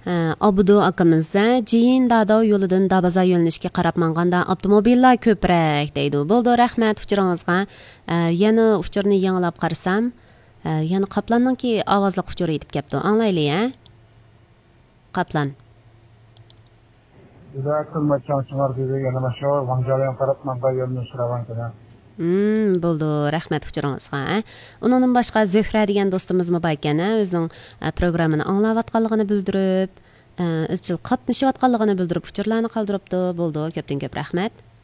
Abudu akamiz Jiyin Dado yo'lidan Dabaza yo'nalishga qarab manganda avtomobillar ko'proq deydi. Bo'ldi, rahmat uchuringizga. Yana uchurni yanglab qarasam, yana Qaplanninki ovozli uchuri yetib kelibdi. Anglayli, Qaplan. Juda qilmachoqchilar dedi, yana mana shu Vangjaliyan qarab manga yo'lni suravan kana. Bo'ldi, rahmat uchuringizga. Undan boshqa Zuhra degan do'stimiz bor ekan, o'zining programmani anglayotganligini bildirib, izchil qatnashayotganligini bildirib uchurlarni qoldiribdi. Bo'ldi, ko'pdan ko'p rahmat.